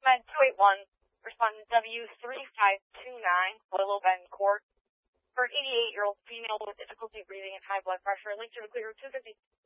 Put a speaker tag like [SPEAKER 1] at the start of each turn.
[SPEAKER 1] Med 281, respondent W3529, Willow Bend Court, for an 88-year-old female with difficulty breathing and high blood pressure, linked to the clear 250.